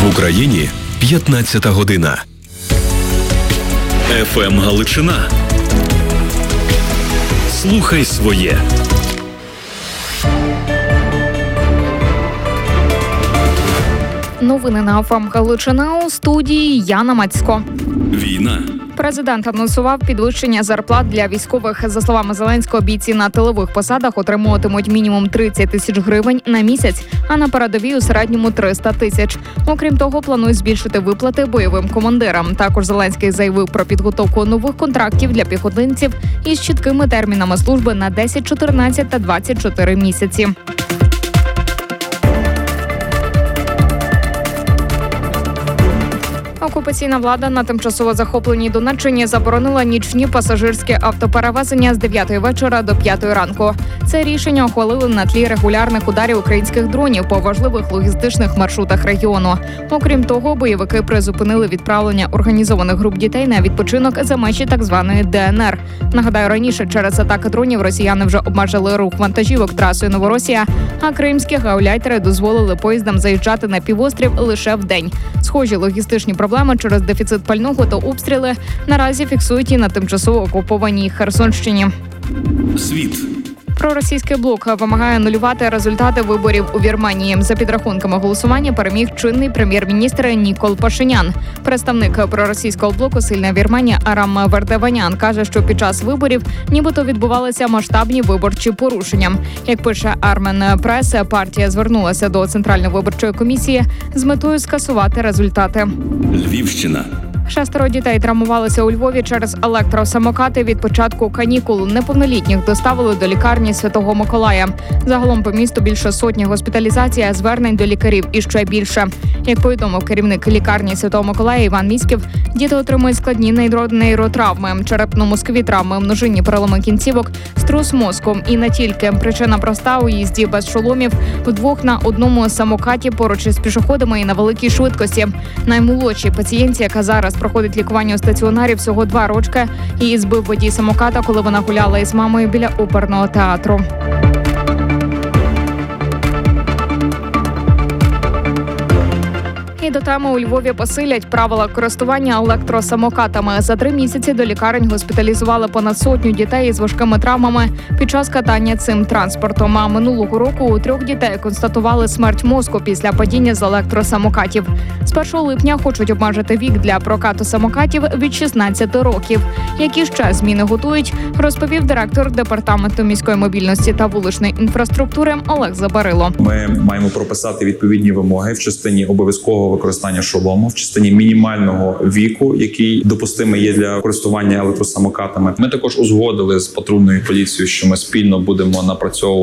В Україні 15 година. ФМ Галичина. Слухай своє. Новини на ФМ Галичина, у студії Яна Мацько. Війна. Президент анонсував підвищення зарплат для військових. За словами Зеленського, бійці на тилових посадах отримуватимуть мінімум 30 тисяч гривень на місяць, а на передовій у середньому 300 тисяч. Окрім того, планують збільшити виплати бойовим командирам. Також Зеленський заявив про підготовку нових контрактів для піхотинців із чіткими термінами служби на 10, 14 та 24 місяці. Окупаційна влада на тимчасово захопленій Донеччині заборонила нічні пасажирські автоперевезення з 9 вечора до 5 ранку. Це рішення ухвалили на тлі регулярних ударів українських дронів по важливих логістичних маршрутах регіону. Окрім того, бойовики призупинили відправлення організованих груп дітей на відпочинок за межі так званої ДНР. Нагадаю, раніше через атаки дронів росіяни вже обмежили рух вантажівок трасою Новоросія, а кримські гауляйтери дозволили поїздам заїжджати на півострів лише вдень. Схожі логістичні проблеми через дефіцит пального та обстріли наразі фіксують і на тимчасово окупованій Херсонщині. Світ. Проросійський блок вимагає анулювати результати виборів у Вірменії. За підрахунками голосування переміг чинний прем'єр-міністр Нікол Пашинян. Представник проросійського блоку «Сильна Вірменія» Арам Вердеванян каже, що під час виборів нібито відбувалися масштабні виборчі порушення. Як пише Армен Прес, партія звернулася до Центральної виборчої комісії з метою скасувати результати. Львівщина. 6 дітей травмувалися у Львові через електросамокати від початку канікул. Неповнолітніх доставили до лікарні Святого Миколая. Загалом по місту більше сотні госпіталізацій, а звернень до лікарів іще більше. Як повідомив керівник лікарні Святого Миколая Іван Міськів, діти отримують складні нейротравми, черепно-мозкові травми, множинні переломи кінцівок, струс мозку. І не тільки. Причина проста – у їзді без шоломів, вдвох на одному самокаті поруч із пішоходами і на великій швидкості. Наймолодшій пацієнтці, яка зараз проходить лікування у стаціонарі, всього 2 рочки. Її збив водій самоката, коли вона гуляла із мамою біля оперного театру. І до теми у Львові посилять правила користування електросамокатами. За 3 місяці до лікарень госпіталізували понад 100 дітей із важкими травмами під час катання цим транспортом. А минулого року у 3 дітей констатували смерть мозку після падіння з електросамокатів. З 1 липня хочуть обмежити вік для прокату самокатів від 16 років. Які ще зміни готують, розповів директор Департаменту міської мобільності та вуличної інфраструктури Олег Забарило. Ми маємо прописати відповідні вимоги в частині обов'язкового використання шолому, в частині мінімального віку, який допустимий є для користування електросамокатами. Ми також узгодили з патрульною поліцією, що ми спільно будемо напрацьовувати